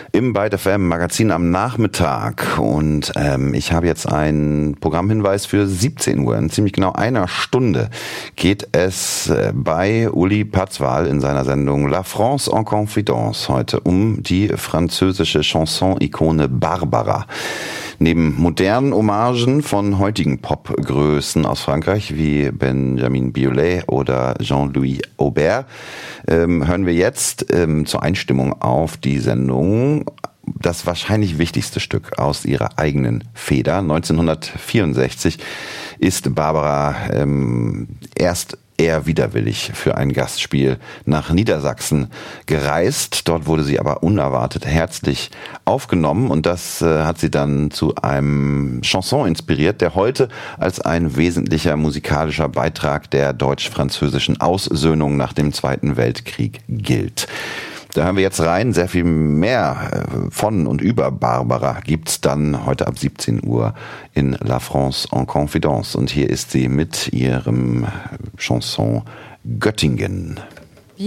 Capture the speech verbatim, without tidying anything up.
im Byte F M Magazin am Nachmittag und ähm, ich habe jetzt einen Programmhinweis für siebzehn Uhr. In ziemlich genau einer Stunde geht es äh, bei Uli Patzwal in seiner Sendung La France en Confidence heute um die französische Chanson-Ikone Barbara. Neben modernen Hommagen von heutigen Popgrößen aus Frankreich wie Benjamin Biolay oder Jean-Louis Aubert ähm, hören wir jetzt ähm, zur Einstimmung auf die Sendung das wahrscheinlich wichtigste Stück aus ihrer eigenen Feder. neunzehnhundertvierundsechzig ist Barbara ähm, erst eher widerwillig für ein Gastspiel nach Niedersachsen gereist. Dort wurde sie aber unerwartet herzlich aufgenommen und das äh, hat sie dann zu einem Chanson inspiriert, der heute als ein wesentlicher musikalischer Beitrag der deutsch-französischen Aussöhnung nach dem Zweiten Weltkrieg gilt. Da hören wir jetzt rein. Sehr viel mehr von und über Barbara gibt's dann heute ab siebzehn Uhr in La France en Confidence. Und hier ist sie mit ihrem Chanson Göttingen.